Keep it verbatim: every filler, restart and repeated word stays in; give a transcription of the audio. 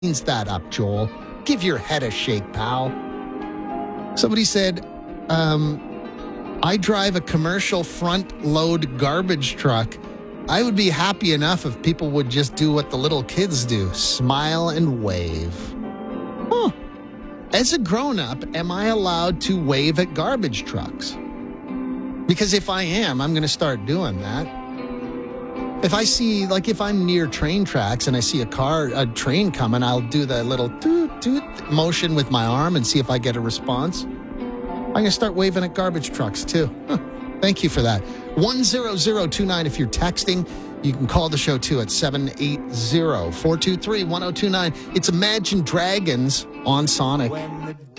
cleans that up, Joel. Give your head a shake, pal. Somebody said, um, I drive a commercial front-load garbage truck. I would be happy enough if people would just do what the little kids do, smile and wave. Huh. As a grown-up, am I allowed to wave at garbage trucks? Because if I am, I'm going to start doing that. If I see, like if I'm near train tracks and I see a car, a train coming, I'll do the little toot toot motion with my arm and see if I get a response. I'm going to start waving at garbage trucks too. Huh. Thank you for that. one zero zero two nine if you're texting. You can call the show too at seven eight zero, four two three, one zero two nine. It's Imagine Dragons on Sonic.